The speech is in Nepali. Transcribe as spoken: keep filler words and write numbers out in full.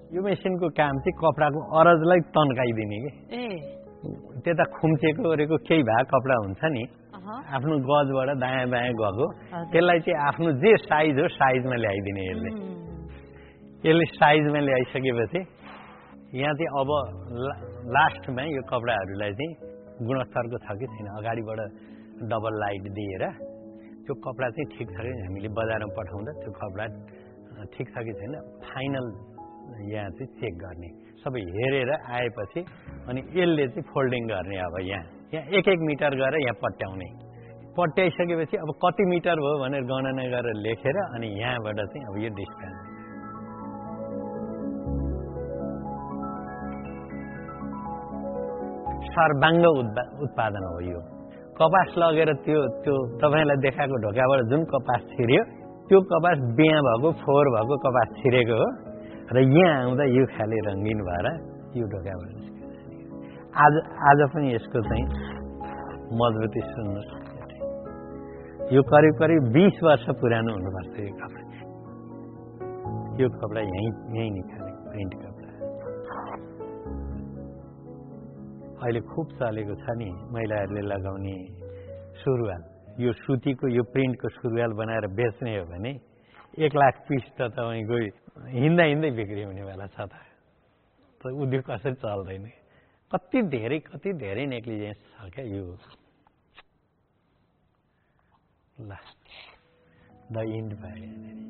यो मेसिनको काम चाहिँ कपडाको अरजलाई तन्काइदिने के ए त्यता खुम्चेको ओरेको केही भाग कपडा हुन्छ नि आफ्नो गजबाट दायाँ बायाँ गएको त्यसलाई चाहिँ आफ्नो जे साइज हो साइजमा ल्याइदिने यसले यसले साइजमा ल्याइसकेपछि यहाँ चाहिँ अब लास्टमा यो कपडाहरूलाई चाहिँ गुणस्तरको छ कि छैन अगाडिबाट डबल लाइट दिएर त्यो कपडा चाहिँ ठिक छ कि हामीले बजारमा पठाउँदा त्यो कपडा ठिक छ कि छैन फाइनल यहाँ चाहिँ चेक गर्ने सबै हेरेर आएपछि अनि यसले चाहिँ फोल्डिङ गर्ने अब यहाँ यहाँ एक एक मिटर गरेर यहाँ पट्याउने पट्याइसकेपछि अब कति मिटर भयो भनेर गणना गरेर लेखेर अनि यहाँबाट चाहिँ अब यो डिस्प्याच सर्वाङ्ग उत्पादन हो यो कपास लगेर त्यो त्यो तपाईँलाई देखाएको ढोकाबाट जुन कपास छिर्यो त्यो कपास बिहा भएको फोहोर भएको कपास छिरेको हो र यहाँ आउँदा यो खाले रङ्गिन भएर यो ढोकाबाट आज आज पनि यसको चाहिँ मजबुती सुन्नुहोस् यो करिब करिब बीस वर्ष पुरानो हुनुपर्छ यो कपडा यो कपडा यहीँ यहीँ निकालेको प्रिन्ट कपडा अहिले खुब चलेको छ नि महिलाहरूले लगाउने सुरुवाल यो सुतीको यो प्रिन्टको सुरुवाल बनाएर बेच्ने हो भने एक लाख पिस त तपाईँको हिँड्दा हिँड्दै बिक्री हुनेवाला छ त उद्योग कसरी चल्दैन कति धेरै कति धेरै नेग्लिजेन्स छ क्या यो ल द इन्ड भयो